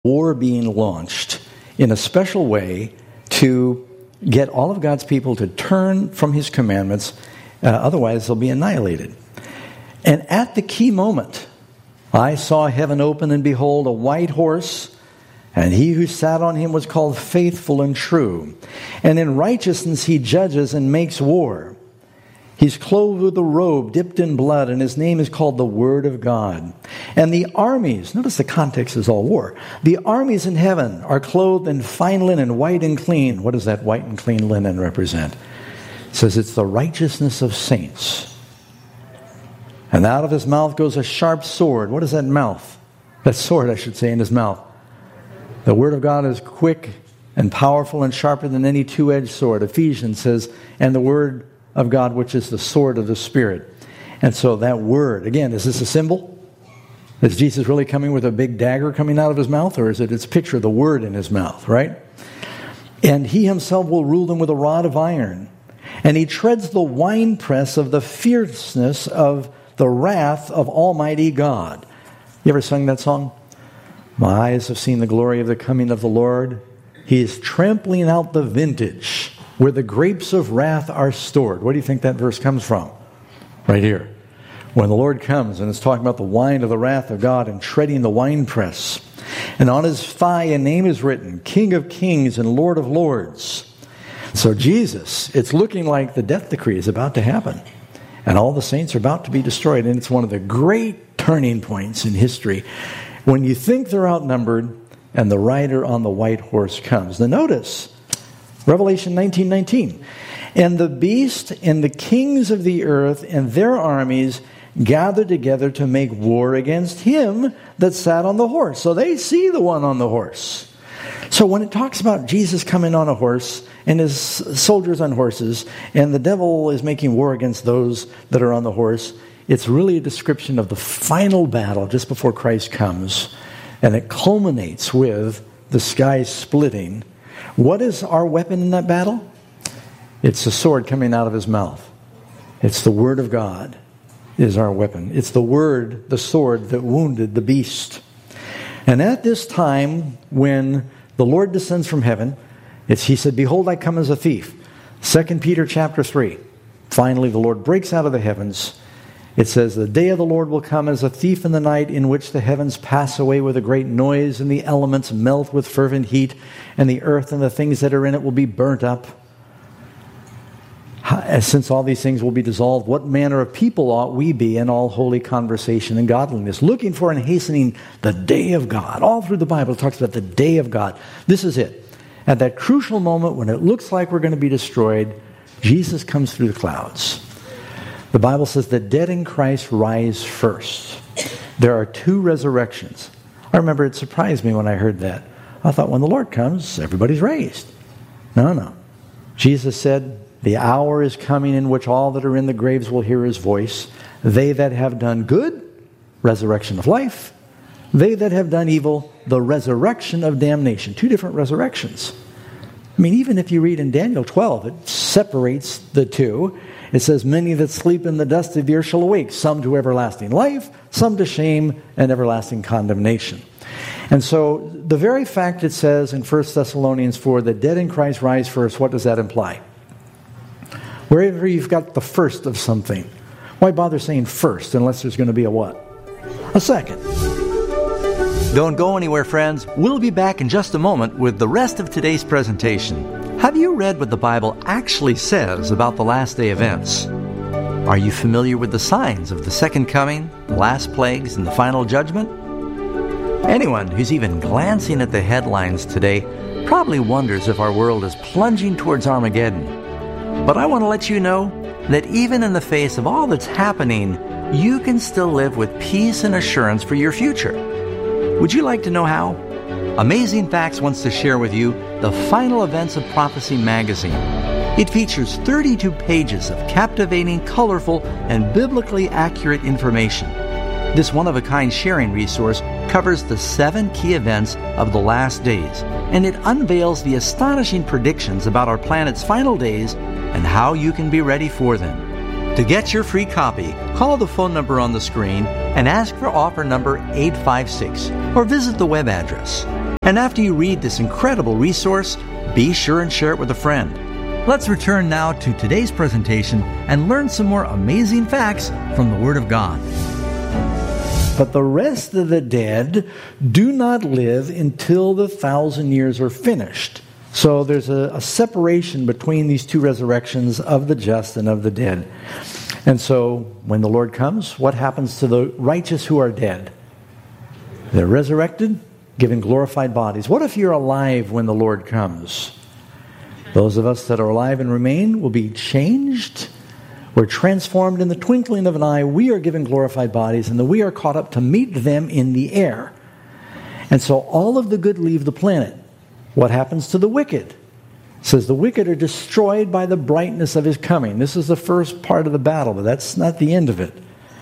war being launched in a special way to get all of God's people to turn from his commandments. Otherwise, they'll be annihilated. And at the key moment, I saw heaven open, and behold, a white horse, and he who sat on him was called Faithful and True. And in righteousness he judges and makes war. He's clothed with a robe dipped in blood, and his name is called the Word of God. And the armies, notice the context is all war. The armies in heaven are clothed in fine linen, white and clean. What does that white and clean linen represent? It says it's the righteousness of saints. And out of his mouth goes a sharp sword. What is that mouth? That sword, I should say, in his mouth. The Word of God is quick and powerful and sharper than any two-edged sword. Ephesians says, and the Word of God, which is the sword of the Spirit. And so that word, again, is this a symbol? Is Jesus really coming with a big dagger coming out of his mouth? Or is it its picture of the word in his mouth, right? And he himself will rule them with a rod of iron. And he treads the winepress of the fierceness of the wrath of Almighty God. You ever sung that song? My eyes have seen the glory of the coming of the Lord. He is trampling out the vintage, where the grapes of wrath are stored. Where do you think that verse comes from? Right here. When the Lord comes, and it's talking about the wine of the wrath of God and treading the winepress. And on his thigh a name is written, King of Kings and Lord of Lords. So Jesus, it's looking like the death decree is about to happen. And all the saints are about to be destroyed. And it's one of the great turning points in history when you think they're outnumbered and the rider on the white horse comes. Now notice, Revelation 19:19. And the beast and the kings of the earth and their armies gathered together to make war against him that sat on the horse. So they see the one on the horse. So when it talks about Jesus coming on a horse and his soldiers on horses, and the devil is making war against those that are on the horse, it's really a description of the final battle just before Christ comes. And it culminates with the sky splitting. What is our weapon in that battle? It's the sword coming out of his mouth. It's the Word of God is our weapon. It's the word, the sword that wounded the beast. And at this time, when the Lord descends from heaven, he said, behold, I come as a thief. 2 Peter chapter 3. Finally, the Lord breaks out of the heavens. It says, the day of the Lord will come as a thief in the night, in which the heavens pass away with a great noise, and the elements melt with fervent heat, and the earth and the things that are in it will be burnt up. Since all these things will be dissolved, what manner of people ought we be in all holy conversation and godliness, looking for and hastening the day of God? All through the Bible it talks about the day of God. This is it. At that crucial moment when it looks like we're going to be destroyed, Jesus comes through the clouds. The Bible says the dead in Christ rise first. There are two resurrections. I remember it surprised me when I heard that. I thought when the Lord comes, everybody's raised. No. Jesus said, the hour is coming in which all that are in the graves will hear his voice. They that have done good, resurrection of life. They that have done evil, the resurrection of damnation. Two different resurrections. I mean, even if you read in Daniel 12, it separates the two. It says, many that sleep in the dust of the earth shall awake, some to everlasting life, some to shame and everlasting condemnation. And so the very fact it says in 1 Thessalonians 4, the dead in Christ rise first, what does that imply? Wherever you've got the first of something, why bother saying first unless there's going to be a what? A second. Don't go anywhere, friends. We'll be back in just a moment with the rest of today's presentation. Have you read what the Bible actually says about the last day events? Are you familiar with the signs of the second coming, the last plagues, and the final judgment? Anyone who's even glancing at the headlines today probably wonders if our world is plunging towards Armageddon. But I want to let you know that even in the face of all that's happening, you can still live with peace and assurance for your future. Would you like to know how? Amazing Facts wants to share with you the Final Events of Prophecy magazine. It features 32 pages of captivating, colorful, and biblically accurate information. This one-of-a-kind sharing resource covers the 7 key events of the last days, and it unveils the astonishing predictions about our planet's final days and how you can be ready for them. To get your free copy, call the phone number on the screen and ask for offer number 856, or visit the web address. And after you read this incredible resource, be sure and share it with a friend. Let's return now to today's presentation and learn some more amazing facts from the Word of God. But the rest of the dead do not live until the 1,000 years are finished. So there's a separation between these two resurrections of the just and of the dead. And so when the Lord comes, what happens to the righteous who are dead? They're resurrected, given glorified bodies. What if you're alive when the Lord comes? Those of us that are alive and remain will be changed. We're transformed in the twinkling of an eye. We are given glorified bodies, and we are caught up to meet them in the air. And so all of the good leave the planet. What happens to the wicked? It says the wicked are destroyed by the brightness of his coming. This is the first part of the battle, but that's not the end of it.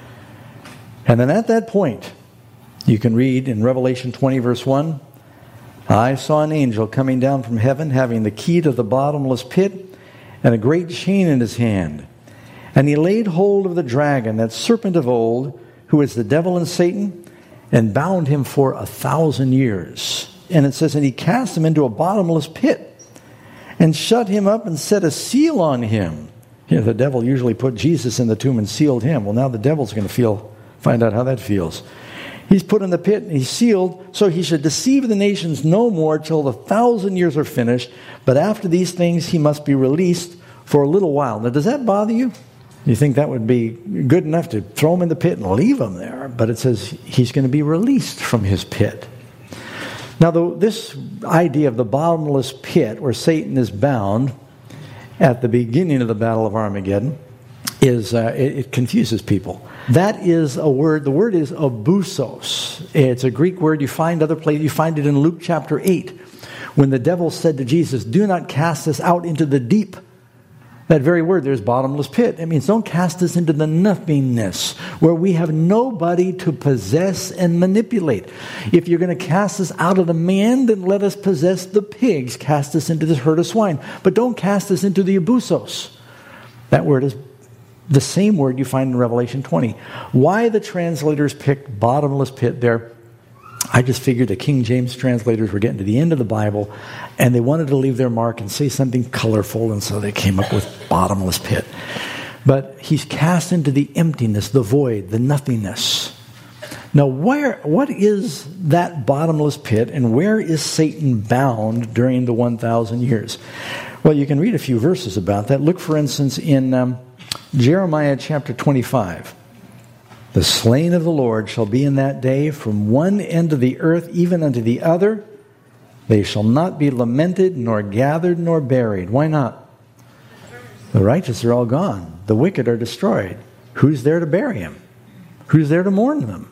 And then at that point, you can read in Revelation 20, verse 1, I saw an angel coming down from heaven, having the key to the bottomless pit and a great chain in his hand. And he laid hold of the dragon, that serpent of old, who is the devil and Satan, and bound him for 1,000 years. And it says, and he cast him into a bottomless pit, and shut him up and set a seal on him. You know, the devil usually put Jesus in the tomb and sealed him. Well, now the devil's going to find out how that feels. He's put in the pit and he's sealed, so he should deceive the nations no more till the 1,000 years are finished. But after these things, he must be released for a little while. Now, does that bother you? You think that would be good enough to throw him in the pit and leave him there? But it says he's going to be released from his pit. Now, this idea of the bottomless pit where Satan is bound at the beginning of the Battle of Armageddon it confuses people. That is a word. The word is abusos. It's a Greek word. You find other places. You find it in Luke chapter 8 when the devil said to Jesus, do not cast us out into the deep. That very word, there's bottomless pit. It means don't cast us into the nothingness where we have nobody to possess and manipulate. If you're going to cast us out of the man, then let us possess the pigs. Cast us into this herd of swine. But don't cast us into the abusos. That word is the same word you find in Revelation 20. Why the translators picked bottomless pit there, I just figured the King James translators were getting to the end of the Bible and they wanted to leave their mark and say something colorful, and so they came up with bottomless pit. But he's cast into the emptiness, the void, the nothingness. Now, what is that bottomless pit, and where is Satan bound during the 1,000 years? Well, you can read a few verses about that. Look, for instance, in Jeremiah chapter 25. The slain of the Lord shall be in that day from one end of the earth even unto the other. They shall not be lamented, nor gathered, nor buried. Why not? The righteous are all gone. The wicked are destroyed. Who's there to bury them? Who's there to mourn them?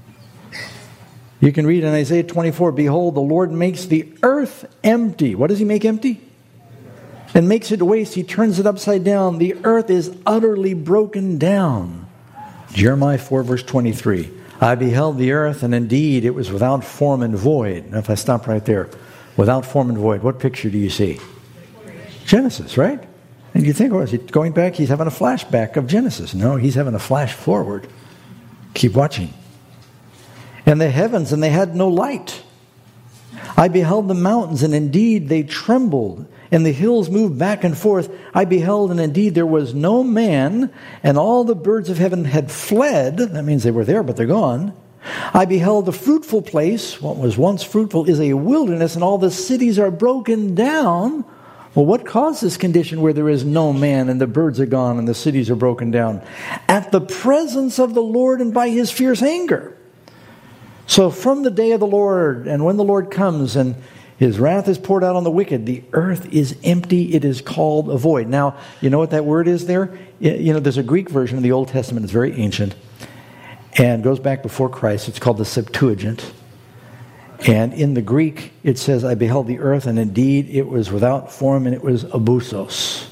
You can read in Isaiah 24, behold, the Lord makes the earth empty. What does he make empty? And makes it waste. He turns it upside down. The earth is utterly broken down. Jeremiah 4, verse 23. I beheld the earth, and indeed it was without form and void. Now, if I stop right there, without form and void, what picture do you see? Genesis, right? And you think, oh, is he going back? He's having a flashback of Genesis. No, he's having a flash forward. Keep watching. And the heavens, and they had no light. I beheld the mountains, and indeed they trembled, and the hills moved back and forth. I beheld, and indeed there was no man, and all the birds of heaven had fled. That means they were there, but they're gone. I beheld the fruitful place. What was once fruitful is a wilderness, and all the cities are broken down. Well, what caused this condition where there is no man, and the birds are gone, and the cities are broken down? At the presence of the Lord and by his fierce anger. So from the day of the Lord, and when the Lord comes, and his wrath is poured out on the wicked, the earth is empty, it is called a void. Now, you know what that word is there? You know, there's a Greek version of the Old Testament, it's very ancient, and goes back before Christ. It's called the Septuagint. And in the Greek, it says, I beheld the earth, and indeed it was without form, and it was abusos.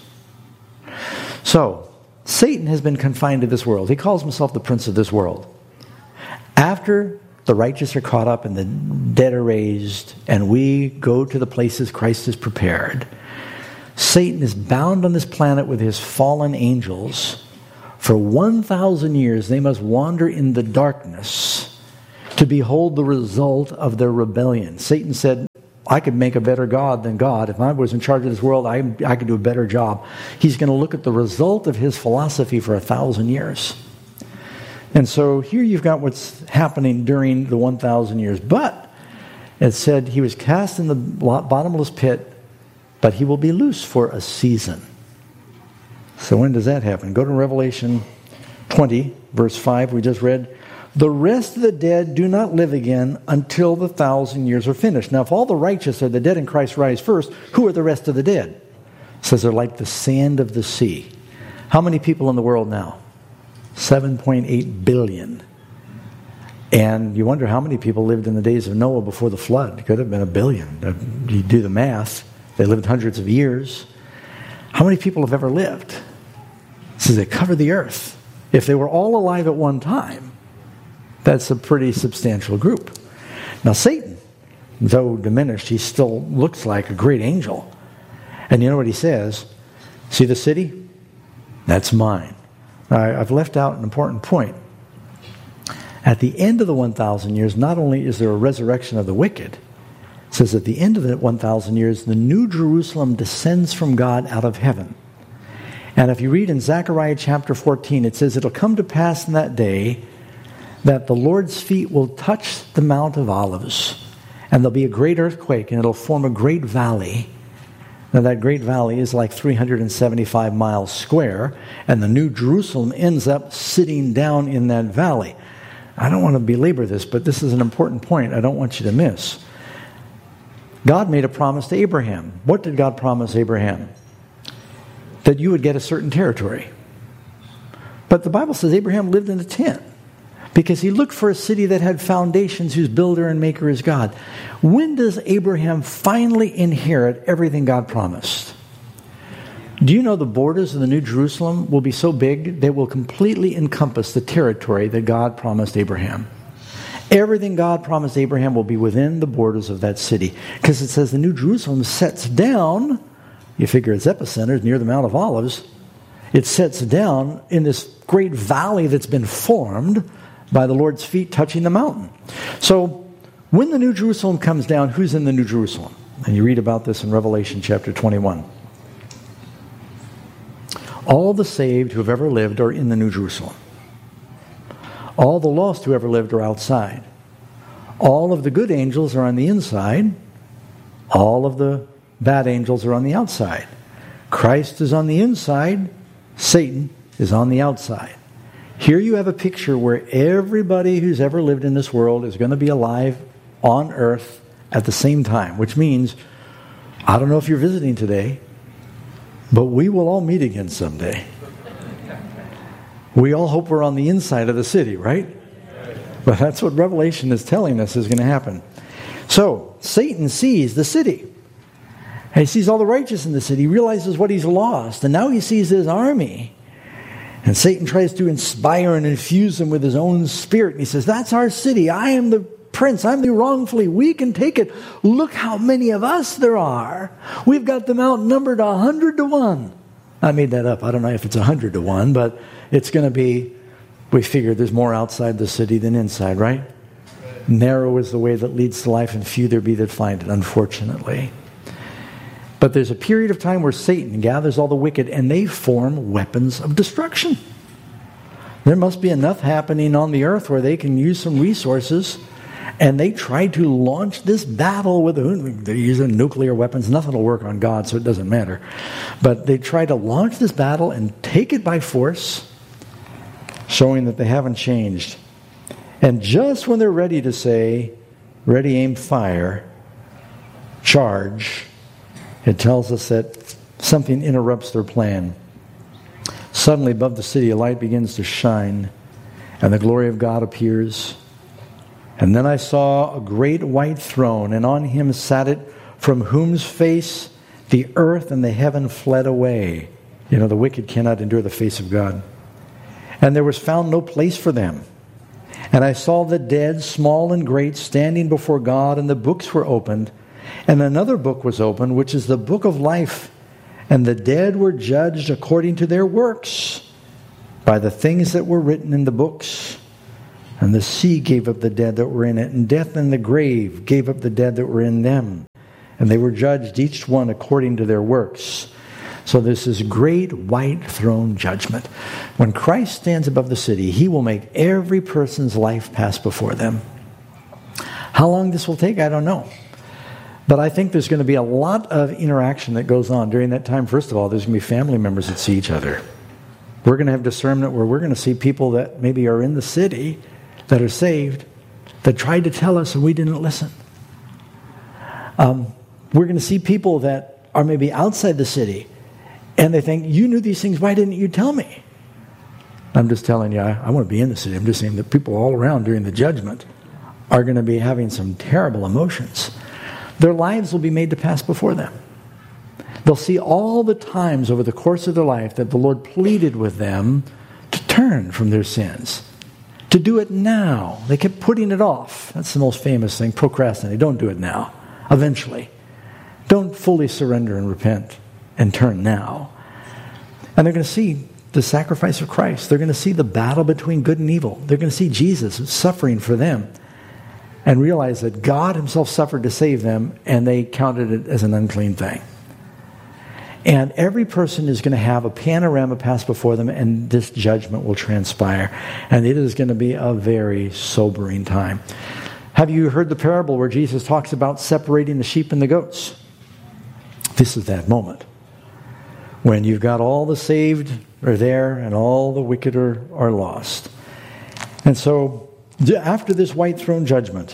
So, Satan has been confined to this world. He calls himself the prince of this world. After the righteous are caught up and the dead are raised, and we go to the places Christ has prepared, Satan is bound on this planet with his fallen angels. For 1,000 years, they must wander in the darkness to behold the result of their rebellion. Satan said, I could make a better God than God. If I was in charge of this world, I could do a better job. He's going to look at the result of his philosophy for 1,000 years. And so here you've got what's happening during the 1,000 years. But it said he was cast in the bottomless pit, but he will be loose for a season. So when does that happen? Go to Revelation 20, verse 5. We just read, the rest of the dead do not live again until the 1,000 years are finished. Now, if all the righteous are the dead in Christ rise first, who are the rest of the dead? It says they're like the sand of the sea. How many people in the world now? 7.8 billion. And you wonder how many people lived in the days of Noah before the flood. It could have been 1 billion. You do the math. They lived hundreds of years. How many people have ever lived? It says they cover the earth. If they were all alive at one time, that's a pretty substantial group. Now Satan, though diminished, he still looks like a great angel. And you know what he says? See the city? That's mine. Now, I've left out an important point. At the end of the 1,000 years, not only is there a resurrection of the wicked, it says at the end of the 1,000 years, the new Jerusalem descends from God out of heaven. And if you read in Zechariah chapter 14, it says, it'll come to pass in that day that the Lord's feet will touch the Mount of Olives, and there'll be a great earthquake, and it'll form a great valley. Now that great valley is like 375 miles square, and the New Jerusalem ends up sitting down in that valley. I don't want to belabor this, but this is an important point I don't want you to miss. God made a promise to Abraham. What did God promise Abraham? That you would get a certain territory. But the Bible says Abraham lived in a tent because he looked for a city that had foundations whose builder and maker is God. When does Abraham finally inherit everything God promised? Do you know the borders of the New Jerusalem will be so big they will completely encompass the territory that God promised Abraham? Everything God promised Abraham will be within the borders of that city. Because it says the New Jerusalem sets down, you figure its epicenter is near the Mount of Olives, it sets down in this great valley that's been formed by the Lord's feet touching the mountain. So when the New Jerusalem comes down, who's in the New Jerusalem? And you read about this in Revelation chapter 21. All the saved who have ever lived are in the New Jerusalem. All the lost who ever lived are outside. All of the good angels are on the inside. All of the bad angels are on the outside. Christ is on the inside. Satan is on the outside. Here you have a picture where everybody who's ever lived in this world is going to be alive on earth at the same time, which means, I don't know if you're visiting today, but we will all meet again someday. We all hope we're on the inside of the city, right? But that's what Revelation is telling us is going to happen. So, Satan sees the city. And he sees all the righteous in the city. He realizes what he's lost. And now he sees his army. And Satan tries to inspire and infuse him with his own spirit. And he says, that's our city. I am the prince. I'm the wrongfully. We can take it. Look how many of us there are. We've got them outnumbered 100 to 1. I made that up. I don't know if it's 100 to 1, but it's going to be, we figure there's more outside the city than inside, right? Narrow is the way that leads to life, and few there be that find it, unfortunately. But there's a period of time where Satan gathers all the wicked, and they form weapons of destruction. There must be enough happening on the earth where they can use some resources, and they try to launch this battle with, they're using nuclear weapons. Nothing will work on God, so it doesn't matter. But they try to launch this battle and take it by force, showing that they haven't changed. And just when they're ready to say, ready, aim, fire, charge, it tells us that something interrupts their plan. Suddenly above the city a light begins to shine, and the glory of God appears. And then I saw a great white throne, and on him sat it, from whose face the earth and the heaven fled away. You know, the wicked cannot endure the face of God. And there was found no place for them. And I saw the dead, small and great, standing before God, and the books were opened. And another book was opened, which is the book of life. And the dead were judged according to their works, by the things that were written in the books. And the sea gave up the dead that were in it, and death and the grave gave up the dead that were in them. and they were judged each one according to their works. So this is great white throne judgment. When Christ stands above the city, he will make every person's life pass before them. How long this will take, I don't know. But I think there's going to be a lot of interaction that goes on during that time. First of all, there's going to be family members that see each other. We're going to have discernment where we're going to see people that maybe are in the city that are saved, that tried to tell us and we didn't listen. We're going to see people that are maybe outside the city and they think, you knew these things, why didn't you tell me? I'm just telling you, I want to be in the city. I'm just saying that people all around during the judgment are going to be having some terrible emotions. Their lives will be made to pass before them. They'll see all the times over the course of their life that the Lord pleaded with them to turn from their sins, to do it now. They kept putting it off. That's the most famous thing, procrastinate. Don't do it now. Eventually. Don't fully surrender and repent and turn now. And they're going to see the sacrifice of Christ. They're going to see the battle between good and evil. They're going to see Jesus suffering for them and realize that God himself suffered to save them, and they counted it as an unclean thing. And every person is going to have a panorama pass before them, and this judgment will transpire. And it is going to be a very sobering time. Have you heard the parable where Jesus talks about separating the sheep and the goats? This is that moment when you've got all the saved are there and all the wicked are lost. And so after this white throne judgment,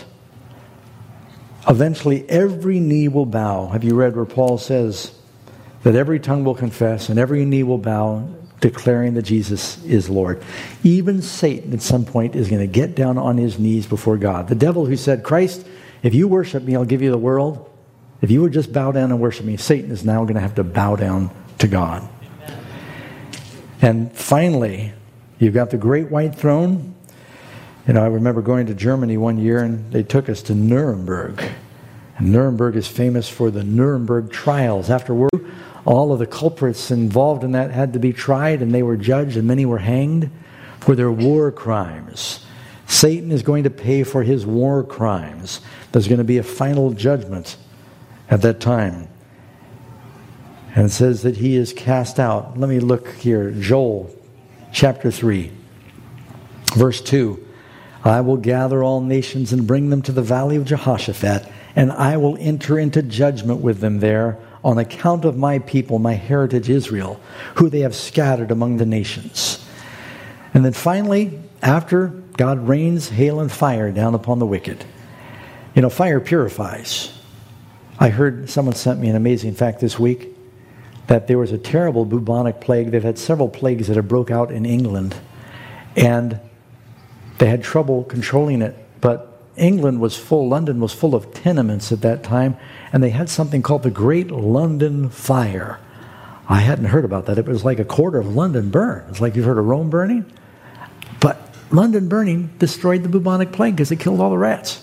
eventually every knee will bow. Have you read where Paul says that every tongue will confess and every knee will bow, declaring that Jesus is Lord? Even Satan at some point is going to get down on his knees before God. The devil who said, Christ, if you worship me, I'll give you the world. If you would just bow down and worship me, Satan is now going to have to bow down to God. Amen. And finally, you've got the great white throne. You know, I remember going to Germany one year and they took us to Nuremberg. And Nuremberg is famous for the Nuremberg trials. Afterward, all of the culprits involved in that had to be tried, and they were judged, and many were hanged for their war crimes. Satan is going to pay for his war crimes. There's going to be a final judgment at that time. And it says that he is cast out. Let me look here. Joel chapter 3, verse 2. I will gather all nations and bring them to the valley of Jehoshaphat, and I will enter into judgment with them there on account of my people, my heritage Israel, who they have scattered among the nations. And then finally, after God rains hail and fire down upon the wicked. You know, fire purifies. I heard someone sent me an amazing fact this week that there was a terrible bubonic plague. They've had several plagues that have broke out in England, and they had trouble controlling it. But England was full, London was full of tenements at that time, and they had something called the Great London Fire. I hadn't heard about that. It was like a quarter of London burned. It's like you've heard of Rome burning. But London burning destroyed the bubonic plague because it killed all the rats.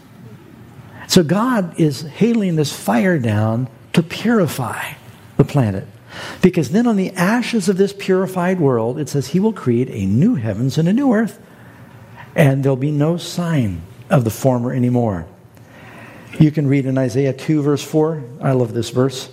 So God is hailing this fire down to purify the planet. Because then on the ashes of this purified world, it says he will create a new heavens and a new earth. And there'll be no sign of the former anymore. You can read in Isaiah 2 verse 4. I love this verse.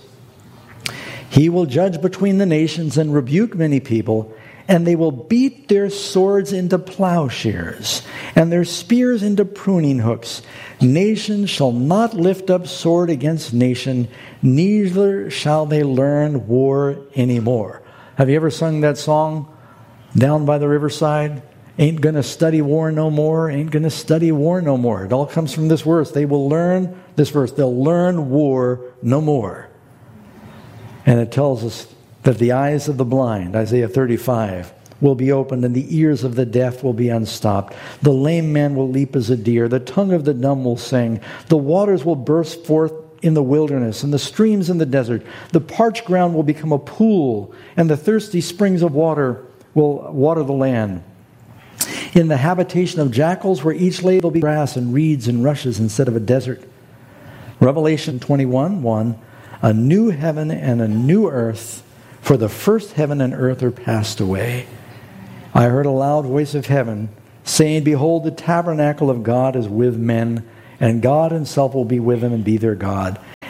He will judge between the nations and rebuke many people, and they will beat their swords into plowshares and their spears into pruning hooks. Nation shall not lift up sword against nation, neither shall they learn war anymore. Have you ever sung that song, Down by the Riverside? Ain't gonna study war no more, ain't gonna study war no more. It all comes from this verse. They will learn this verse. They'll learn war no more. And it tells us that the eyes of the blind, Isaiah 35, will be opened, and the ears of the deaf will be unstopped. The lame man will leap as a deer. The tongue of the dumb will sing. The waters will burst forth in the wilderness, and the streams in the desert. The parched ground will become a pool, and the thirsty springs of water will water the land. In the habitation of jackals, where each lay will be grass and reeds and rushes instead of a desert. Revelation 21:1, a new heaven and a new earth, for the first heaven and earth are passed away. I heard a loud voice of heaven saying, behold, the tabernacle of God is with men, and God himself will be with them and be their God.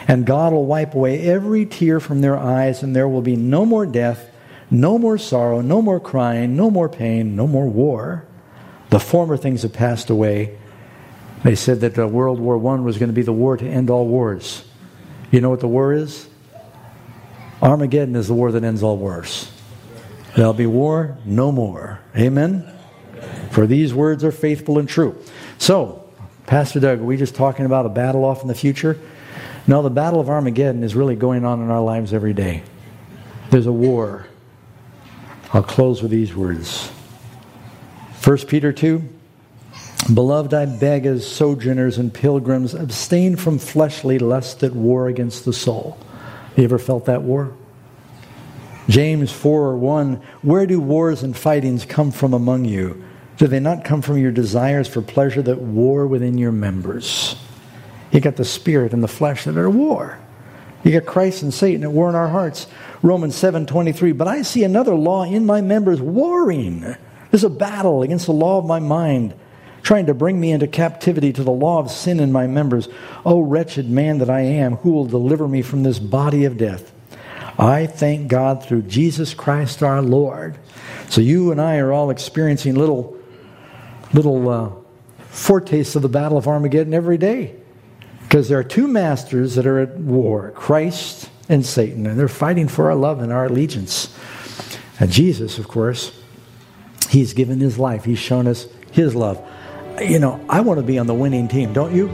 And God will wipe away every tear from their eyes, and there will be no more death, no more sorrow, no more crying, no more pain, no more war. The former things have passed away. They said that World War I was going to be the war to end all wars. You know what the war is? Armageddon is the war that ends all wars. There'll be war no more. Amen? For these words are faithful and true. So, Pastor Doug, are we just talking about a battle off in the future? No, the battle of Armageddon is really going on in our lives every day. There's a war. I'll close with these words. 1 Peter 2, Beloved, I beg as sojourners and pilgrims, abstain from fleshly lusts that war against the soul. You ever felt that war? James 4:1, Where do wars and fightings come from among you? Do they not come from your desires for pleasure that war within your members? You got the spirit and the flesh that are at war. You got Christ and Satan at war in our hearts. Romans 7:23, But I see another law in my members warring. There's a battle against the law of my mind, trying to bring me into captivity to the law of sin in my members. O wretched man that I am, who will deliver me from this body of death? I thank God through Jesus Christ our Lord. So you and I are all experiencing little foretastes of the battle of Armageddon every day. Because there are two masters that are at war, Christ and Satan, and they're fighting for our love and our allegiance. And Jesus, of course, He's given His life. He's shown us His love. You know, I want to be on the winning team, don't you?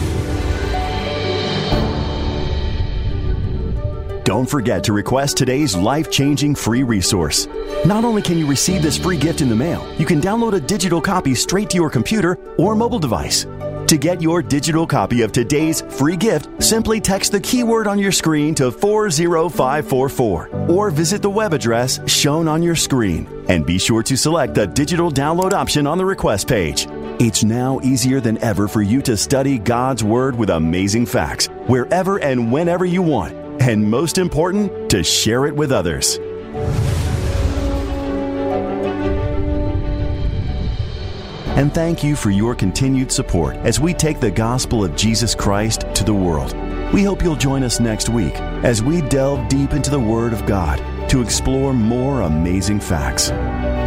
Don't forget to request today's life-changing free resource. Not only can you receive this free gift in the mail, you can download a digital copy straight to your computer or mobile device. To get your digital copy of today's free gift, simply text the keyword on your screen to 40544 or visit the web address shown on your screen. And be sure to select the digital download option on the request page. It's now easier than ever for you to study God's Word with amazing facts, wherever and whenever you want. And most important, to share it with others. And thank you for your continued support as we take the gospel of Jesus Christ to the world. We hope you'll join us next week as we delve deep into the Word of God to explore more amazing facts.